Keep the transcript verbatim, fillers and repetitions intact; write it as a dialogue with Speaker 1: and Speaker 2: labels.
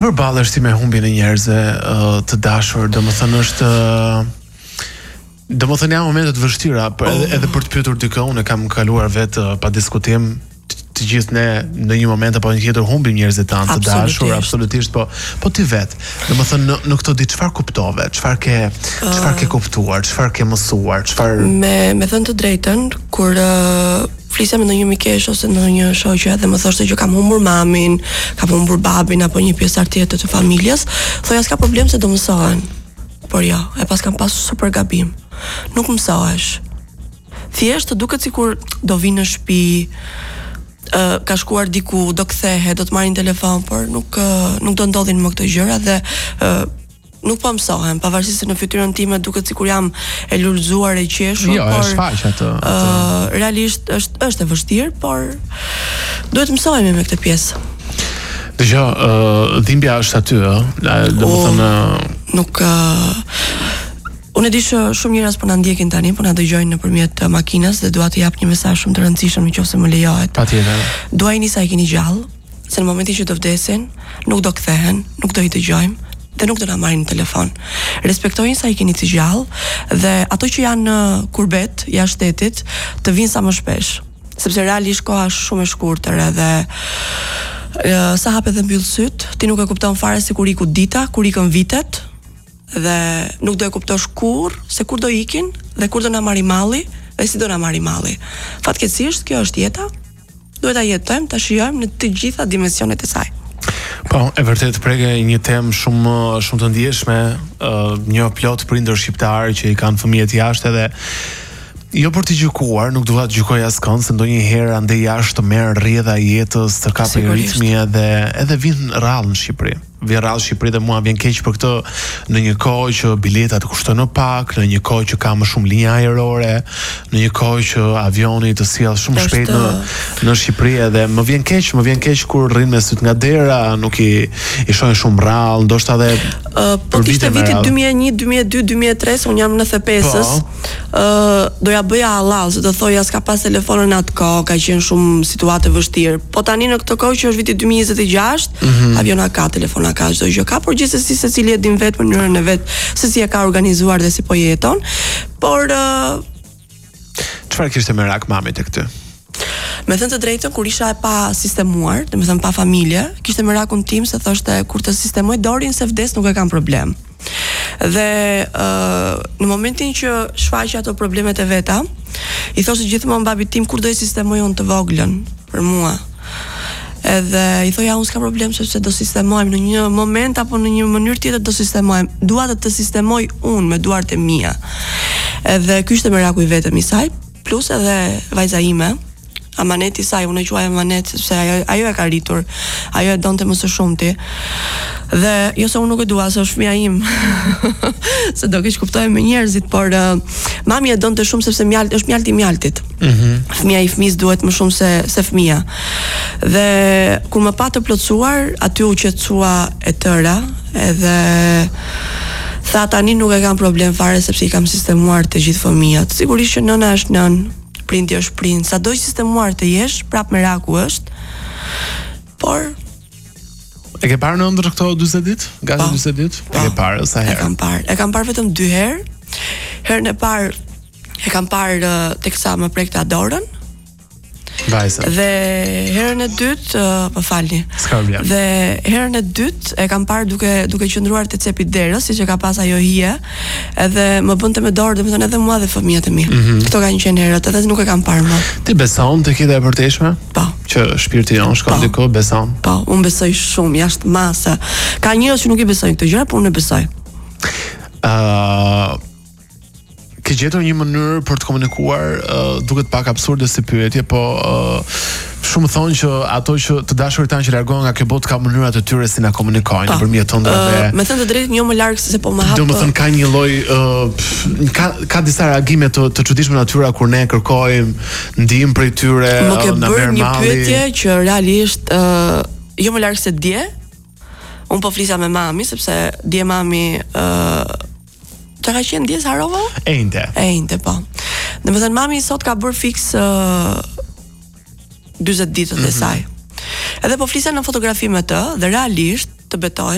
Speaker 1: përballesh ti me humbjen e njerëzve uh, të dashur, domethënë është uh, domethënë janë momente të vështira, për, edhe, edhe për të pyetur dikë, unë kam kaluar vetë uh, pa diskutim, të gjithë ne në një moment apo një tjetër humbim njerëzit tanë të dashur, absolutisht, po po ti vet. Domethënë në, në këto ditë çfarë kuptove? Çfarë ke çfarë ke kuptuar? Çfarë ke mësuar? Çfarë
Speaker 2: Me me thënë të drejtën, kur uh, flisja me ndonjë mikesh ose ndonjë shoqe dhe më thoshte që kam humbur mamin, kam humbur babin apo një pjesë tjetër të familjes, thoja s'ka problem se do mësohen. Por jo, e pas kam pasur super gabim. Nuk mësohesh. Thjesht duket sikur do vinë në shtëpi, Uh, ka shkuar diku, do kthehet, do të marrin telefon, por nuk uh, nuk do ndodhin më këto gjëra dhe uh, nuk po mësohem, pavarësisht se në fytyrën time duket sikur jam e lulëzuar e qeshur,
Speaker 1: jo,
Speaker 2: por
Speaker 1: është faq atë.
Speaker 2: Uh, realisht është është e vështirë, por duhet mësohemi me këtë pjesë.
Speaker 1: Dëgjoj, uh, dhimbja është aty, ë, domethënë
Speaker 2: nuk uh, Unë e di që shumë njerëz po na ndjekin tani, po na dëgjojnë nëpërmjet makinës dhe dua të jap një mesazh shumë të rëndësishëm nëse më lejohet.
Speaker 1: Patjetër.
Speaker 2: Dua jeni sa i keni gjallë, se në momentin që do vdesin, nuk do kthehen, nuk do i dëgjojmë dhe nuk do na marrin në telefon. Respektojnë sa i keni të gjallë dhe ato që janë në kurbet jashtë shtetit të vinë sa më shpesh, sepse realisht koha është shumë e shkurtër edhe uh, sa hapet dhe mbyll syt, ti nuk e kupton fare se kur iku dita, kur ikën vitet. Dhe nuk do e kuptosh kur, se kur do ikin dhe kur do na marri malli dhe si do na marri malli. Fatkeqësisht kjo është jeta. Duhet ta jetojmë, ta shijojmë në të gjitha dimensionet e saj.
Speaker 1: Po, e vërtet preke një temë shumë shumë të ndjeshme, uh, një plot prindër shqiptar që i kanë fëmijët jashtë edhe jo për të gjykuar, nuk dua të gjykoj askënd, se ndonjëherë ande jashtë të merr rrjedha e jetës, të kapë ritmi edhe edhe vin rrallë në Shqipëri. Vjen rrallë Shqipëri dhe mua vjen keq për këtë, në një kohë që biletat kushtojnë pak, në një kohë që ka më shumë linja ajrore, në një kohë që avioni të sjell shumë shpejt në në Shqipëri edhe më vjen keq, më vjen keq kur rrin me syt nga dera, nuk i i shohin shumë rrallë, ndoshta edhe
Speaker 2: uh, po kishte vitin dy mijë e një, dy mijë e dy, dy mijë e tre, un jam nëntëdhjetë e pesës. ë uh, doja bëja halal, se do thoja s'ka pas telefonën atë kohë, ka qenë shumë situatë vështirë. Po tani në këtë kohë që është viti dy mijë e njëzet e gjashtë, mm-hmm. aviona ka, telefona ka, çdo gjë ka, por gjithsesi secili e din vetë mënyrën e vet se si e ka organizuar dhe si po jeton. Por
Speaker 1: çfarë uh, kishte merak mami te këtë?
Speaker 2: Me thënë të drejtën, kur isha e pa sistemuar, dhe me thënë pa familje, kishte merakun tim se thoshte kur të sistemoj dorin se vdes nuk e kam problem. Dhe uh, në momentin që shfaqja ato problemet e veta, i thoshte gjithmonë babit tim kur do i sistemoj unë të voglën për mua. Edhe i thoja unë s'ka problem sepse do sistemojmë në një moment apo në një mënyrë tjetër do sistemojmë. Dua të të sistemoj unë me duart e mia. Edhe ky ishte meraku i vetëm i saj, plus edhe vajza ime. Amaneti i saj, unë e quaj amanet sepse ajo, ajo e ka rritur, ajo e donte më së shumti. Dhe jo se unë nuk e dua, se është fëmia im. Se do keq kuptohem me njerëzit, por uh, mami e donte shumë sepse mjalt është mjalti i mjaltit. Mhm. Fëmia i fëmis duhet më shumë se se fëmia. Dhe kur më pa të plotësuar, aty u qetësua e tëra, edhe tha tani nuk e kam problem fare sepse i kam sistemuar të gjithë fëmijët. Sigurisht që nëna është nën, prindi është prind, sa do i sistemuar të jesh, prap meraku është. Por
Speaker 1: e ke parë në ndër këto dyzet ditë? Gati dyzet ditë? E ke parë sa herë?
Speaker 2: E kam parë. E kam parë vetëm dy herë. Herën e parë e kam parë teksa më prekte dorën.
Speaker 1: Vajza.
Speaker 2: Dhe herën e dytë, uh, po falni.
Speaker 1: S'ka problem.
Speaker 2: Dhe herën e dytë e kam parë duke duke qëndruar te cepi derës, siç e ka pas ajo hije, edhe më bënte me dorë, domethënë edhe mua dhe fëmijët e mi. Mm-hmm. Këto kanë qenë herët, edhe nuk e kam parë më.
Speaker 1: Ti beson te kita e vërtetshme?
Speaker 2: Po.
Speaker 1: Që shpirti jon shkon diku, beson?
Speaker 2: Po, unë besoj shumë jashtë masa. Ka njerëz që nuk i besojnë këtë gjëra, por unë e besoj.
Speaker 1: Ëh uh... Ke gjetur një mënyrë për të komunikuar, uh, duket pak absurde si pyetje, po uh, shumë thonë që ato që të dashurit tanë që largohen nga kjo botë ka mënyrat e tyre si na komunikojnë nëpërmjet ëndrave.
Speaker 2: Uh, me thënë të drejtë, jo më larg se po më hap.
Speaker 1: Domethënë ka një lloj uh, ka ka disa reagime të të çuditshme natyra kur ne kërkojmë ndihmë prej tyre,
Speaker 2: më ke uh, bërë një pyetje që realisht uh, jo më larg se dje. Un po flisa me mami sepse dje mami uh, Qa ka qenë djes harova?
Speaker 1: Ejnte.
Speaker 2: Ejnte, po. Dhe më thënë, mami sot ka bërë fix uh, dyzet ditët mm-hmm. e saj. Edhe po flisa në fotografi me të, dhe realisht të betoj,